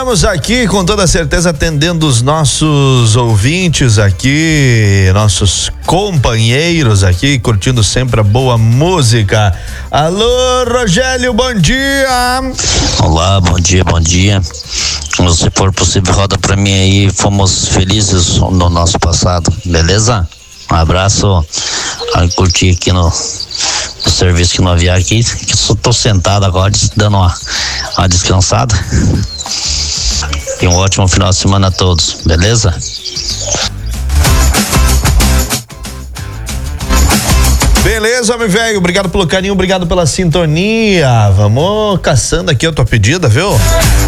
Estamos aqui com toda certeza atendendo os nossos ouvintes aqui, nossos companheiros aqui, curtindo sempre a boa música. Alô, Rogério, bom dia. Olá, bom dia. Se for possível, roda pra mim aí. Fomos felizes no nosso passado, beleza? Um abraço. Curti aqui no serviço que não havia aqui, que só tô sentado agora, dando uma descansada. E um ótimo final de semana a todos, beleza? Beleza, meu velho, obrigado pelo carinho, obrigado pela sintonia. Vamos caçando aqui a tua pedida, viu?